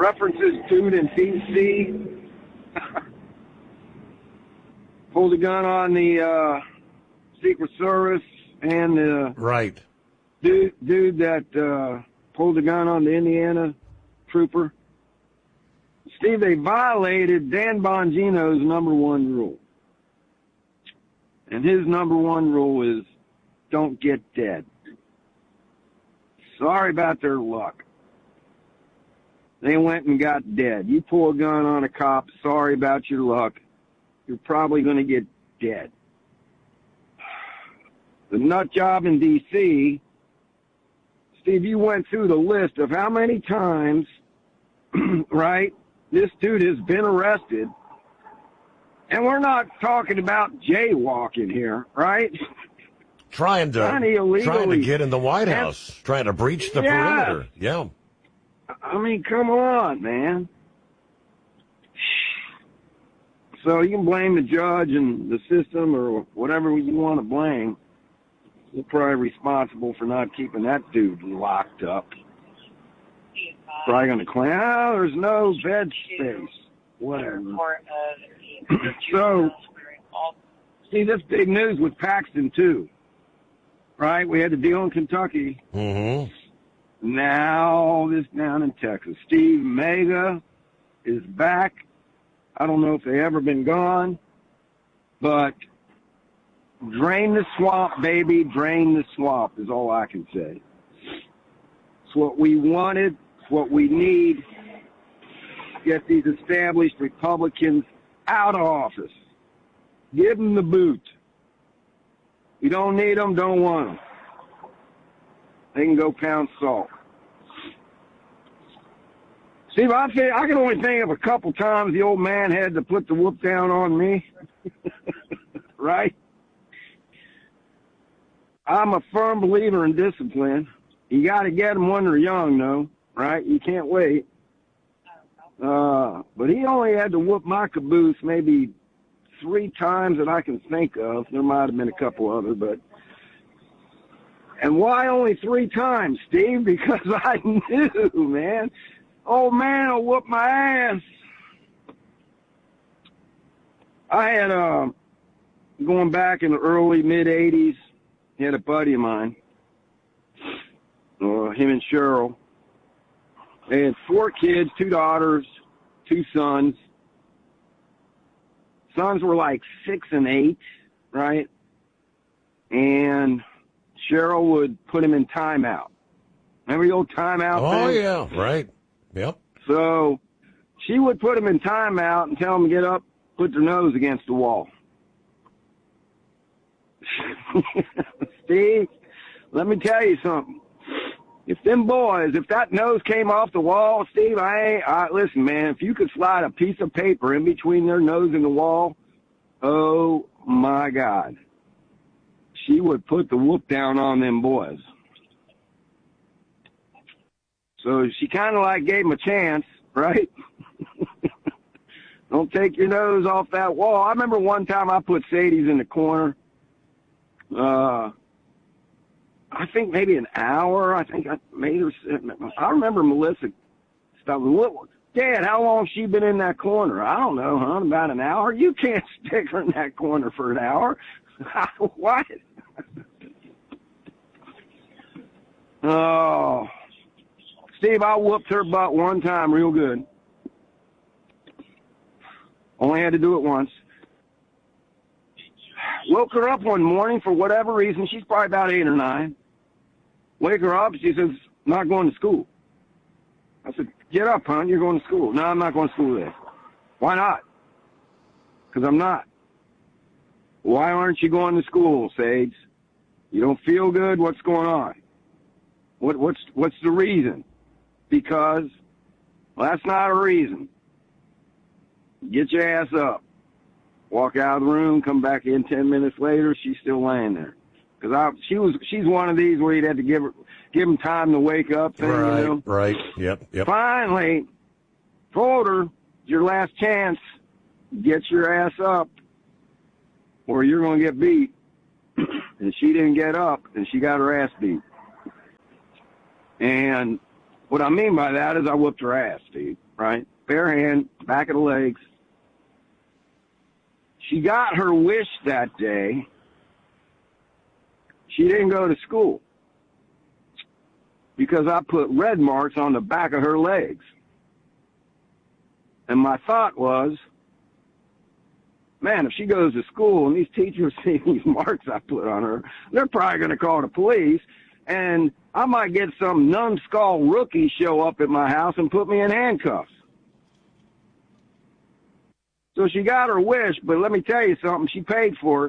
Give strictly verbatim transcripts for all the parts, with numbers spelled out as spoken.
references dude in D C. Pulled a gun on the uh, Secret Service and the right dude, dude that uh, pulled a gun on the Indiana trooper. Steve, they violated Dan Bongino's number one rule. And his number one rule is don't get dead. Sorry about their luck. They went and got dead. You pull a gun on a cop, sorry about your luck. You're probably going to get dead. The nut job in D C, Steve, you went through the list of how many times, right, this dude has been arrested. And we're not talking about jaywalking here, right? Trying to, trying to get in the White House, and, trying to breach the yeah. perimeter. Yeah. I mean, come on, man. So you can blame the judge and the system or whatever you want to blame. You're probably responsible for not keeping that dude locked up. Probably going to claim, oh, there's no bed space. Whatever. So, see, this big news with Paxton, too. Right? We had the deal in Kentucky. Mm-hmm. Now this down in Texas. Steve Mega is back. I don't know if they ever been gone, but drain the swamp, baby. Drain the swamp is all I can say. It's what we wanted. It's what we need. Get these established Republicans out of office. Give them the boot. You don't need them, don't want them. They can go pound salt. Steve, I think I can only think of a couple times the old man had to put the whoop down on me. Right? I'm a firm believer in discipline. You got to get them when they're young, though. Right? You can't wait. Uh, but he only had to whoop my caboose maybe three times that I can think of. There might have been a couple other, but. And why only three times, Steve? Because I knew, man. Oh, man, will whoop my ass. I had, uh, going back in the early, mid-eighties, he had a buddy of mine, uh, him and Cheryl. They had four kids, two daughters, two sons. Sons were like six and eight, right? And Cheryl would put him in timeout. Remember the old timeout Oh, thing? yeah, right. Yep. So she would put him in timeout and tell him to get up, put their nose against the wall. Steve, let me tell you something. If them boys, if that nose came off the wall, Steve, I ain't, I, listen, man, if you could slide a piece of paper in between their nose and the wall, oh, my God. She would put the whoop down on them boys. So she kind of like gave him a chance, right? Don't take your nose off that wall. I remember one time I put Sadie's in the corner. Uh, I think maybe an hour. I think I made her sit. I remember Melissa stopping. What, Dad, how long she been in that corner? I don't know, huh? About an hour? You can't stick her in that corner for an hour. What? Oh. Steve, I whooped her butt one time real good. Only had to do it once. Woke her up one morning for whatever reason. She's probably about eight or nine. Wake her up. She says, not going to school. I said, get up, hon. You're going to school. No, I'm not going to school today. Why not? Because I'm not. Why aren't you going to school, Sage? You don't feel good? What's going on? What, what's, what's the reason? Because, well, that's not a reason. Get your ass up. Walk out of the room, come back in ten minutes later, she's still laying there. Because I, she was, she's one of these where you'd have to give her, give them time to wake up. Thing, right, you know? right, yep, yep. Finally, told her, your last chance, get your ass up, or you're going to get beat. And she didn't get up, and she got her ass beat. And what I mean by that is I whooped her ass, Steve. right? Bare hand, back of the legs. She got her wish that day. She didn't go to school because I put red marks on the back of her legs. And my thought was, man, if she goes to school and these teachers see these marks I put on her, they're probably going to call the police, and I might get some numbskull rookie show up at my house and put me in handcuffs. So she got her wish, but let me tell you something, she paid for it.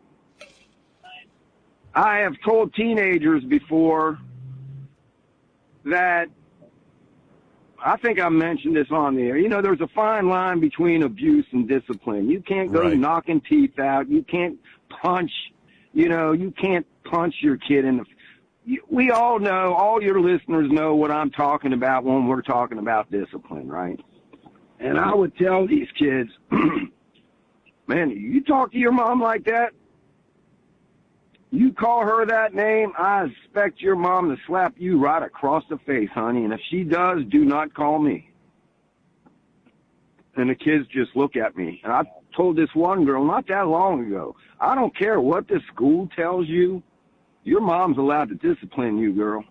I have told teenagers before that, I think I mentioned this on the air, you know, there's a fine line between abuse and discipline. You can't go right. knocking teeth out. You can't punch, you know, you can't punch your kid in the... You, we all know, all your listeners know what I'm talking about when we're talking about discipline, right? And I would tell these kids, man, you talk to your mom like that, you call her that name, I expect your mom to slap you right across the face, honey. And if she does, do not call me. And the kids just look at me. And I told this one girl not that long ago, I don't care what the school tells you, your mom's allowed to discipline you, girl.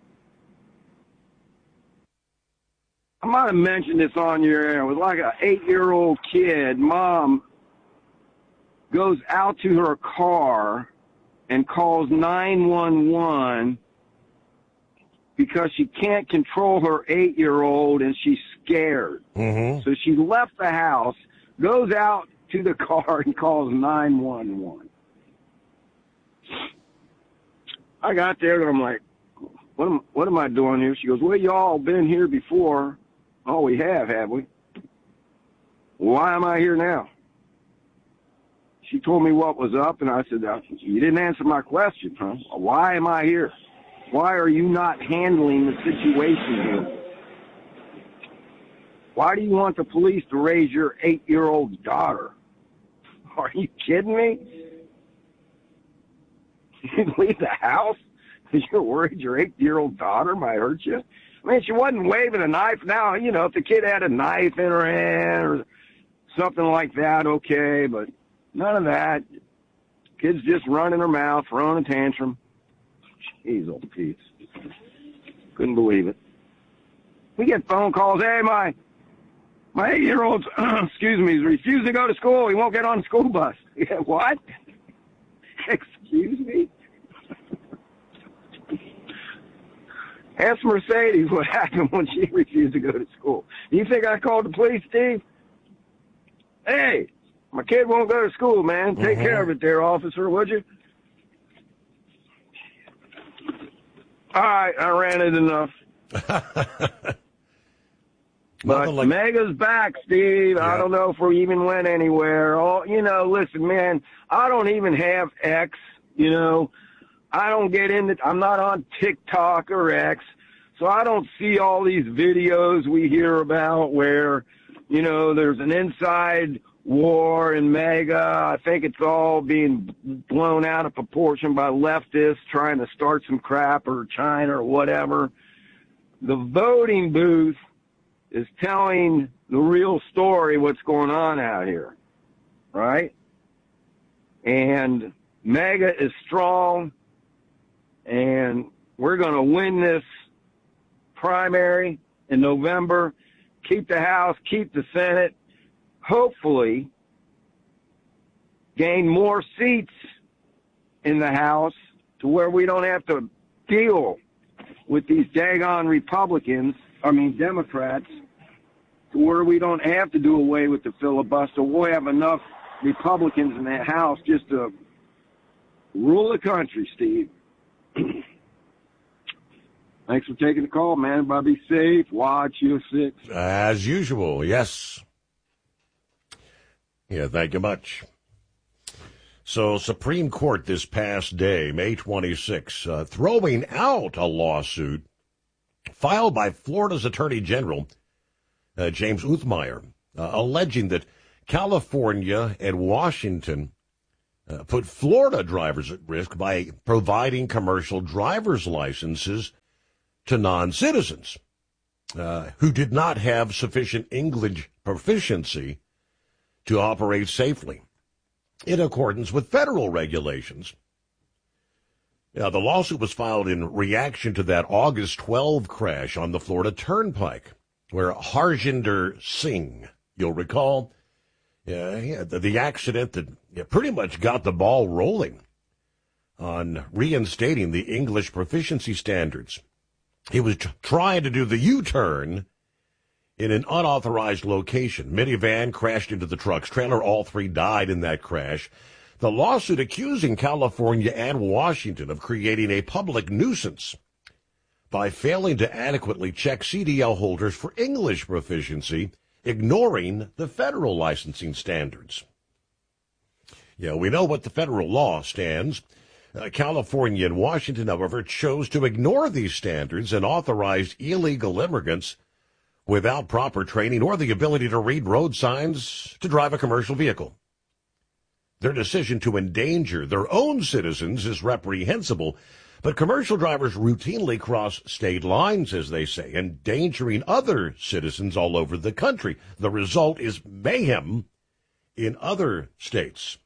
I might have mentioned this on your air. It was like an eight-year-old kid. Mom goes out to her car and calls nine one one because she can't control her eight-year-old and she's scared. Mm-hmm. So she left the house, goes out to the car and calls nine one one. I got there and I'm like, what am, what am I doing here? She goes, well, y'all been here before. Oh, we have, have we? Why am I here now? She told me what was up, and I said, you didn't answer my question, huh? Why am I here? Why are you not handling the situation here? Why do you want the police to raise your eight-year-old daughter? Are you kidding me? You leave the house because you're worried your eight-year-old daughter might hurt you? I mean, she wasn't waving a knife. Now, you know, if the kid had a knife in her hand or something like that, okay, but none of that. Kid's just running her mouth, throwing a tantrum. Jeez, old Pete. Couldn't believe it. We get phone calls, hey, my my eight-year-old, excuse me, he's refusing to go to school. He won't get on the school bus. Yeah, what? Excuse me? Ask Mercedes what happened when she refused to go to school. Do you think I called the police, Steve? Hey, my kid won't go to school, man. Take mm-hmm. care of it there, officer, would you? All right, I ran it enough. But like... Mega's back, Steve. Yeah. I don't know if we even went anywhere. Oh, you know, listen, man, I don't even have X, you know. I don't get into, I'm not on TikTok or X, so I don't see all these videos we hear about where, you know, there's an inside war in MAGA. I think it's all being blown out of proportion by leftists trying to start some crap or China or whatever. The voting booth is telling the real story, what's going on out here, right? And MAGA is strong. And we're going to win this primary in November, keep the House, keep the Senate, hopefully gain more seats in the House to where we don't have to deal with these daggone Republicans, I mean Democrats, to where we don't have to do away with the filibuster. We'll have enough Republicans in the House just to rule the country, Steve. Thanks for taking the call, man. Everybody be safe. Watch your six. As usual, yes. Yeah, thank you much. So, Supreme Court this past day, May twenty-sixth, uh, throwing out a lawsuit filed by Florida's Attorney General, uh, James Uthmeier, uh, alleging that California and Washington Uh, put Florida drivers at risk by providing commercial driver's licenses to non-citizens. uh, who did not have sufficient English proficiency to operate safely in accordance with federal regulations. Now, the lawsuit was filed in reaction to that August twelfth crash on the Florida Turnpike, where Harjinder Singh, you'll recall, uh, yeah, the, the accident that yeah, pretty much got the ball rolling on reinstating the English proficiency standards. He was t- trying to do the U-turn in an unauthorized location. Minivan crashed into the truck's trailer. All three died in that crash. The lawsuit accusing California and Washington of creating a public nuisance by failing to adequately check C D L holders for English proficiency, ignoring the federal licensing standards. Yeah, we know what the federal law stands. Uh, California and Washington, however, chose to ignore these standards and authorized illegal immigrants without proper training or the ability to read road signs to drive a commercial vehicle. Their decision to endanger their own citizens is reprehensible, but commercial drivers routinely cross state lines, as they say, endangering other citizens all over the country. The result is mayhem in other states.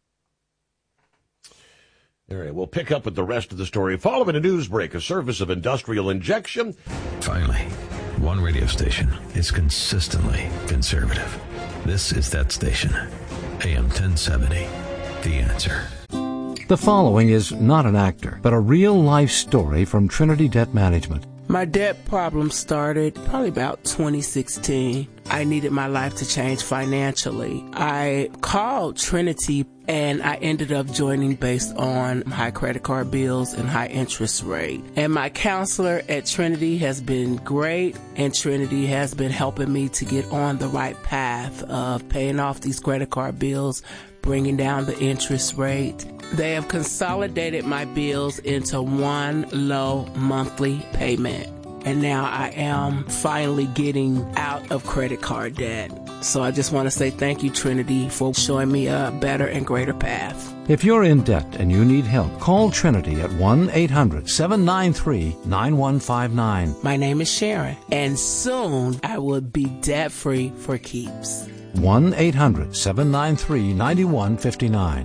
All right, we'll pick up with the rest of the story following a news break, a service of Industrial Injection. Finally, one radio station is consistently conservative. This is that station, A M ten seventy. The Answer. The following is not an actor, but a real-life story from Trinity Debt Management. My debt problem started probably about twenty sixteen. I needed my life to change financially. I called Trinity and I ended up joining based on high credit card bills and high interest rate. And my counselor at Trinity has been great, and Trinity has been helping me to get on the right path of paying off these credit card bills, bringing down the interest rate. They have consolidated my bills into one low monthly payment. And now I am finally getting out of credit card debt. So I just want to say thank you, Trinity, for showing me a better and greater path. If you're in debt and you need help, call Trinity at one eight hundred seven nine three nine one five nine. My name is Sharon, and soon I will be debt-free for keeps. one eight hundred seven nine three nine one five nine.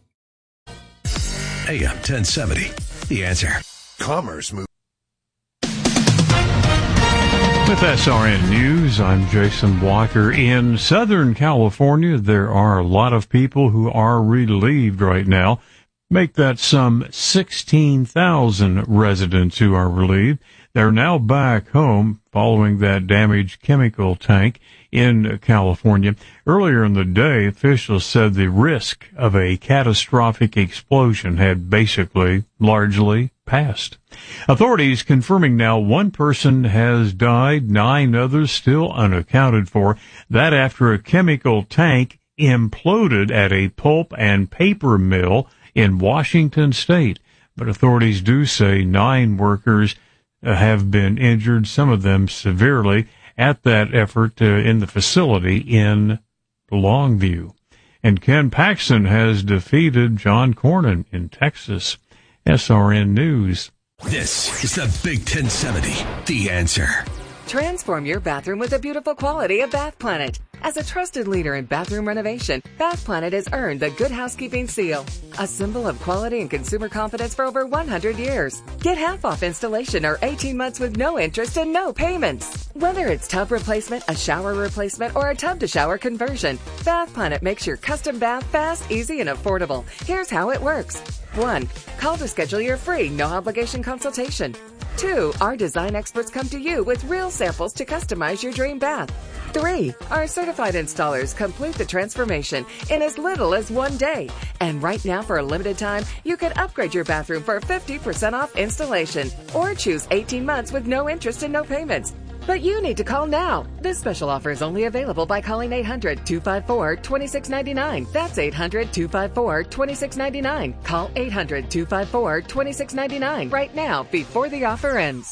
A M ten seventy. The Answer. Commerce Move. With S R N News, I'm Jason Blocker. In Southern California, there are a lot of people who are relieved right now. Make that some sixteen thousand residents who are relieved. They're now back home following that damaged chemical tank in California. Earlier in the day, officials said the risk of a catastrophic explosion had basically largely passed. Authorities confirming now one person has died, nine others still unaccounted for. That after a chemical tank imploded at a pulp and paper mill in Washington State. But authorities do say nine workers have been injured, some of them severely, at that effort uh, in the facility in Longview. And Ken Paxton has defeated John Cornyn in Texas. S R N News. This is the Big ten seventy. The Answer. Transform your bathroom with the beautiful quality of Bath Planet. As a trusted leader in bathroom renovation, Bath Planet has earned the Good Housekeeping Seal, a symbol of quality and consumer confidence for over one hundred years. Get half off installation or eighteen months with no interest and no payments. Whether it's tub replacement, a shower replacement, or a tub-to-shower conversion, Bath Planet makes your custom bath fast, easy, and affordable. Here's how it works. One, call to schedule your free, no-obligation consultation. Two, our design experts come to you with real samples to customize your dream bath. Three, our certified installers complete the transformation in as little as one day. And right now, for a limited time, you can upgrade your bathroom for fifty percent off installation or choose eighteen months with no interest and no payments. But you need to call now. This special offer is only available by calling eight hundred two five four two six nine nine. That's eight hundred two five four two six nine nine. Call eight hundred two five four two six nine nine right now before the offer ends.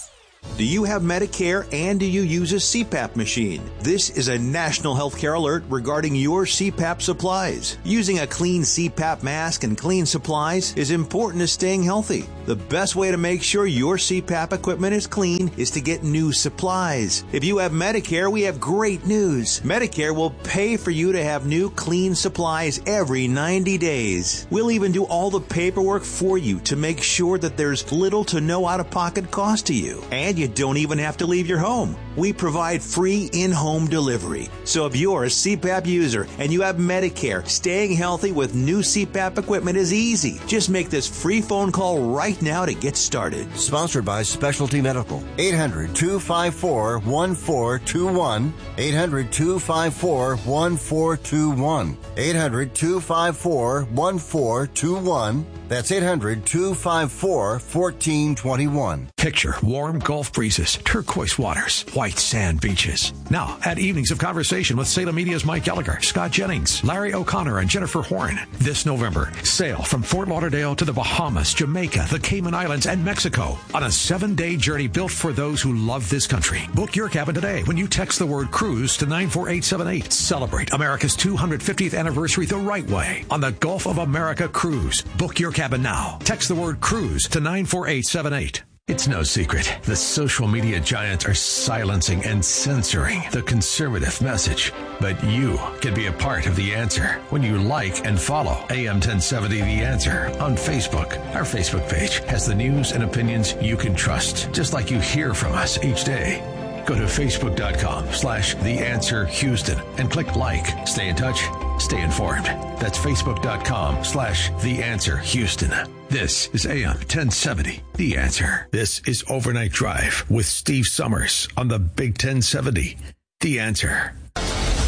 Do you have Medicare and do you use a C PAP machine? This is a national healthcare alert regarding your C PAP supplies. Using a clean C PAP mask and clean supplies is important to staying healthy. The best way to make sure your C PAP equipment is clean is to get new supplies. If you have Medicare, we have great news. Medicare will pay for you to have new clean supplies every ninety days. We'll even do all the paperwork for you to make sure that there's little to no out-of-pocket cost to you. And you don't even have to leave your home. We provide free in-home delivery. So if you're a C PAP user and you have Medicare, staying healthy with new C PAP equipment is easy. Just make this free phone call right now to get started. Sponsored by Specialty Medical. eight hundred, two five four, one four two one. eight hundred, two five four, one four two one. eight hundred, two five four, one four two one. That's eight hundred, two five four, one four two one. Picture warm Gulf breezes, turquoise waters, white sand beaches. Now, at Evenings of Conversation with Salem Media's Mike Gallagher, Scott Jennings, Larry O'Connor, and Jennifer Horn. This November, sail from Fort Lauderdale to the Bahamas, Jamaica, the Cayman Islands, and Mexico on a seven-day journey built for those who love this country. Book your cabin today when you text the word cruise to nine four eight seven eight. Celebrate America's two hundred fiftieth anniversary the right way on the Gulf of America Cruise. Book your cabin now. Text the word cruise to nine four eight seven eight. It's no secret. The social media giants are silencing and censoring the conservative message. But you can be a part of the answer when you like and follow A M ten seventy The Answer on Facebook. Our Facebook page has the news and opinions you can trust, just like you hear from us each day. Go to facebook.com slash The Answer Houston and click like. Stay in touch. Stay informed. That's facebook.com slash The Answer Houston. This is A M ten seventy, The Answer. This is Overnight Drive with Steve Summers on the Big ten seventy, The Answer.